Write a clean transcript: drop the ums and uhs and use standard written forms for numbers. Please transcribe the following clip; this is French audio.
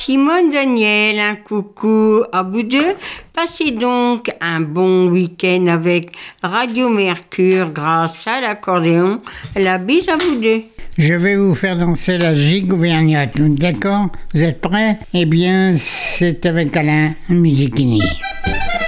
Simone, Daniel, un coucou à vous deux. Passez donc un bon week-end avec Radio Mercure grâce à l'accordéon. La bise à vous deux. Je vais vous faire danser la gigue auvergnate, d'accord? Vous êtes prêts? Eh bien, c'est avec Alain Musichini.